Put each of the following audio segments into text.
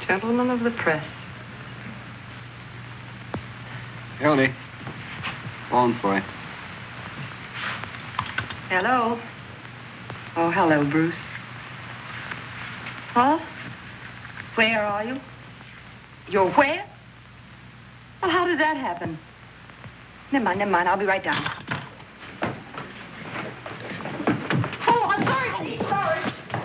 Gentlemen of the press. Hildy. Phone for you. Hello. Oh, hello, Bruce. Huh? Where are you? You're where? Well, how did that happen? Never mind. I'll be right down. Oh, I'm sorry, Pete. Sorry.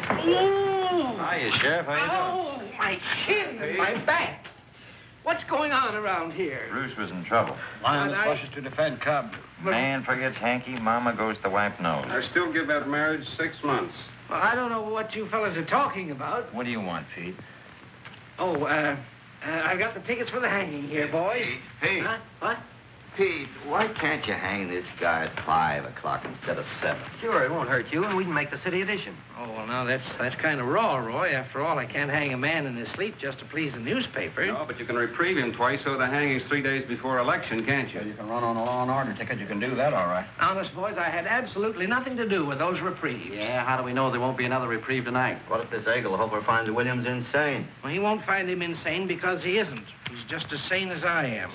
Hiya, Sheriff. How you doing? Oh, my chin and my back. What's going on around here? Bruce was in trouble. Lions I- rushes to defend Cub. Man forgets hanky, mama goes to wipe nose. I still give that marriage 6 months. Well, I don't know what you fellas are talking about. What do you want, Pete? Oh, I've got the tickets for the hanging here, boys. Hey, Huh? What? Pete, why can't you hang this guy at 5 o'clock instead of 7? Sure, it won't hurt you, and we can make the city edition. Oh, well, now, that's kind of raw, Roy. After all, I can't hang a man in his sleep just to please the newspaper. No, but you can reprieve him twice so the hanging's 3 days before election, can't Yeah, you? you can run on a law and order ticket. You can do that, all right. Honest, boys, I had absolutely nothing to do with those reprieves. Yeah, how do we know there won't be another reprieve tonight? What if this Eaglehopper finds Williams insane? Well, he won't find him insane because he isn't. He's just as sane as I am.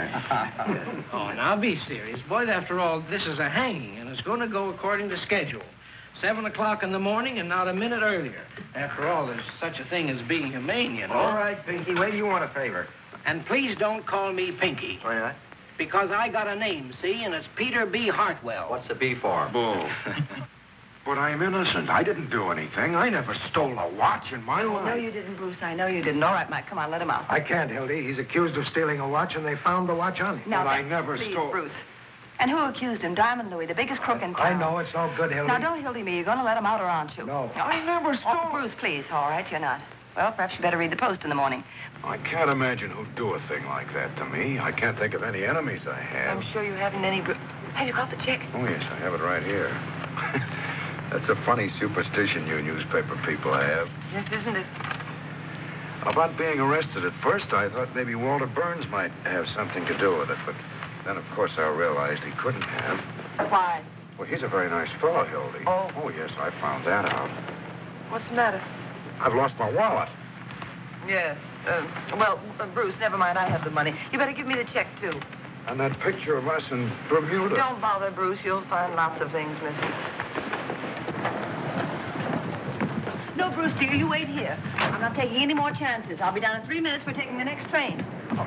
Oh, now be serious. Boys, after all, this is a hanging, and it's going to go according to schedule. 7 o'clock in the morning and not a minute earlier. After all, there's such a thing as being humane, you know. All right, Pinky, where do you want a favor? And please don't call me Pinky. Why not? Because I got a name, see, and it's Peter B. Hartwell. What's the B for? Bull. But I'm innocent. I didn't do anything. I never stole a watch in my No, life. you didn't, Bruce. I know you didn't. All right, Mike, come on, let him out. I can't, Hildy. He's accused of stealing a watch, and they found the watch on him. Now, But I never please, stole. Bruce. And who accused him? Diamond Louis, the biggest crook in town. I know. It's all good, Hildy. Now, don't Hildy me. You're going to let him out, or aren't you? No. I never stole. Oh, Bruce, please. All right, you're not. Well, perhaps you better read the Post in the morning. I can't imagine who'd do a thing like that to me. I can't think of any enemies I have. I'm sure you haven't any... Have you got the check? Oh, yes, I have it right here. That's a funny superstition you newspaper people have. Yes, isn't it? About being arrested at first, I thought maybe Walter Burns might have something to do with it, but then, of course, I realized he couldn't have. Why? Well, he's a very nice fellow, Hildy. Oh. Oh, yes, I found that out. What's the matter? I've lost my wallet. Yes. Bruce, never mind. I have the money. You better give me the check, too. And that picture of us in Bermuda. Don't bother, Bruce. You'll find lots of things missing. No, Bruce, dear, you wait here. I'm not taking any more chances. I'll be down in 3 minutes. We're taking the next train.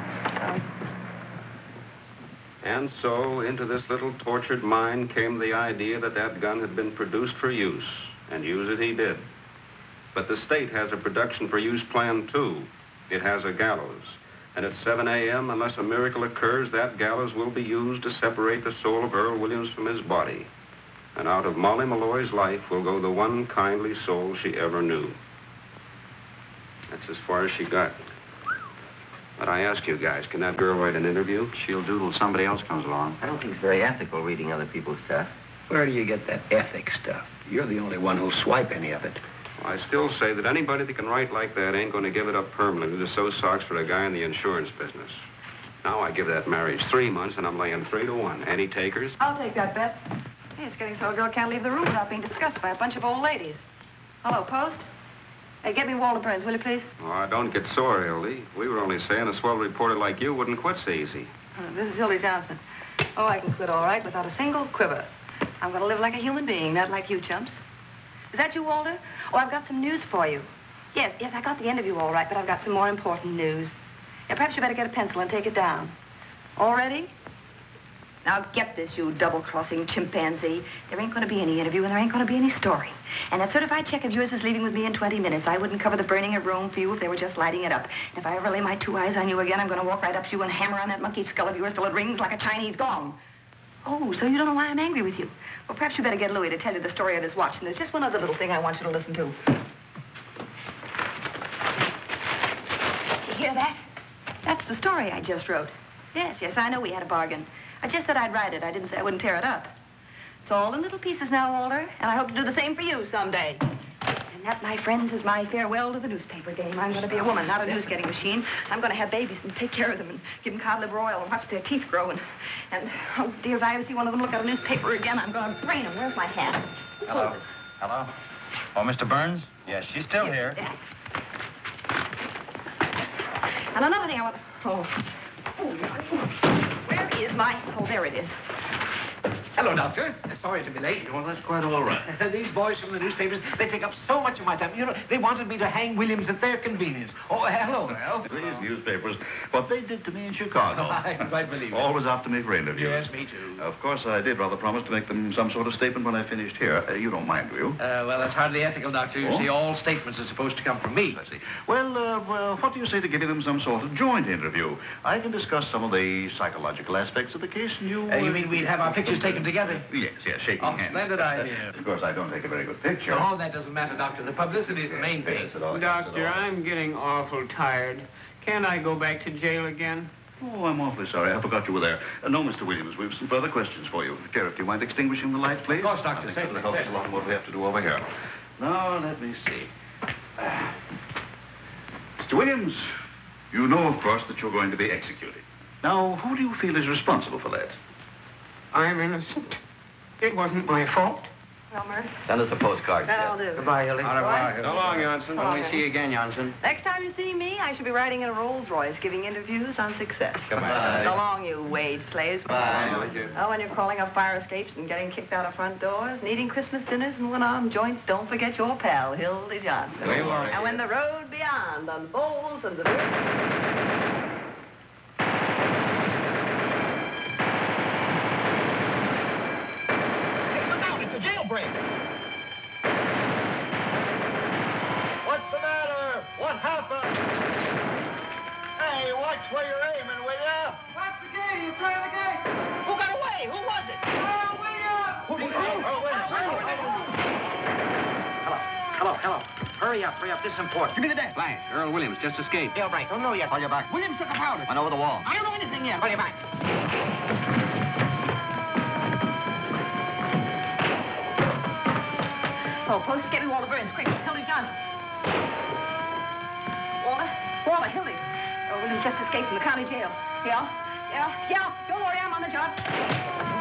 And so into this little tortured mind came the idea that that gun had been produced for use, and use it he did. But the state has a production for use plan, too. It has a gallows. And at 7 a.m., unless a miracle occurs, that gallows will be used to separate the soul of Earl Williams from his body. And out of Molly Malloy's life will go the one kindly soul she ever knew. That's as far as she got. But I ask you guys, can that girl write an interview? She'll do till somebody else comes along. I don't think it's very ethical reading other people's stuff. Where do you get that ethics stuff? You're the only one who'll swipe any of it. I still say that anybody that can write like that ain't going to give it up permanently to sew socks for a guy in the insurance business. Now I give that marriage 3 months, and I'm laying 3 to 1. Any takers? I'll take that bet. Hey, it's getting so a girl can't leave the room without being discussed by a bunch of old ladies. Hello, Post? Hey, get me Walter Burns, will you, please? Oh, don't get sore, Hildy. We were only saying a swell reporter like you wouldn't quit so easy. This is Hildy Johnson. Oh, I can quit all right without a single quiver. I'm going to live like a human being, not like you chumps. Is that you, Walter? Oh, I've got some news for you. Yes, I got the interview all right, but I've got some more important news. Yeah, perhaps you better get a pencil and take it down. All ready? Now get this, you double-crossing chimpanzee. There ain't going to be any interview, and there ain't going to be any story. And that certified check of yours is leaving with me in 20 minutes. I wouldn't cover the burning of Rome for you if they were just lighting it up. And if I ever lay my 2 eyes on you again, I'm going to walk right up to you and hammer on that monkey skull of yours till it rings like a Chinese gong. Oh, so you don't know why I'm angry with you? Well, perhaps you better get Louis to tell you the story of his watch. And there's just one other little thing I want you to listen to. Did you hear that? That's the story I just wrote. Yes, I know we had a bargain. I just said I'd write it. I didn't say I wouldn't tear it up. It's all in little pieces now, Walter, and I hope to do the same for you someday. And that, my friends, is my farewell to the newspaper game. I'm going to be a woman, not a news-getting machine. I'm going to have babies and take care of them and give them cod liver oil and watch their teeth grow. And oh, dear, if I ever see one of them look at a newspaper again, I'm going to brain them. Where's my hat? Hello. Hello? Oh, Mr. Burns? Yes, she's still here. And another thing I want... Oh. Where is my... Oh, there it is. Hello, Doctor. Sorry to be late. Well, that's quite all right. These boys from the newspapers, they take up so much of my time. You know, they wanted me to hang Williams at their convenience. Oh, hello, Al. These newspapers, what they did to me in Chicago. I quite believe it. Always after me for interviews. Yes, me too. Of course, I did rather promise to make them some sort of statement when I finished here. You don't mind, do you? Well, that's hardly ethical, Doctor. You see, all statements are supposed to come from me. I see. Well, what do you say to giving them some sort of joint interview? I can discuss some of the psychological aspects of the case, and you... You mean we'd have our pictures taken together? Yes, shaking Oh, hands. splendid idea. Of course, I don't take a very good picture. Oh, that doesn't matter, Doctor. The publicity is the main thing. Yes, at all. Doctor, I'm getting awful tired. Can't I go back to jail again? Oh, I'm awfully sorry. I forgot you were there. No, Mr. Williams, we've some further questions for you. Sheriff, do you mind extinguishing the light, please? Of course, Doctor. I think that'll help us along what we have to do over here. Now, let me see. Mr. Williams, you know, of course, that you're going to be executed. Now, who do you feel is responsible for that? I'm innocent. It wasn't my fault. Well, Murph, Send us a postcard, that'll Jeff. do. Goodbye, Hildy. Au revoir. So long, Johnson. So long, When we see you again, Johnson. Next time you see me, I shall be riding in a Rolls Royce giving interviews on success. Goodbye. So long, you wage slaves. Bye. Oh, when you're crawling up fire escapes and getting kicked out of front doors, and eating Christmas dinners and one-armed joints, don't forget your pal, Hildy Johnson. We won't. And when the road beyond unfolds and the... What's the matter? What happened? Hey, watch where you're aiming, will ya? Watch the gate. He's trying the gate. Who got away? Who was it? Oh, William! Hello. Hurry up. This is important. Give me the desk. Blanche, Earl Williams just escaped. Yeah, right. Don't know yet. Call you back. Williams took the powder. Went over the wall. I don't know anything yet. Call you back. Oh, Post, get me Walter Burns, quick. Hildy Johnson. Walter, Hildy. Oh, William just escaped from the county jail. Yeah. Don't worry, I'm on the job.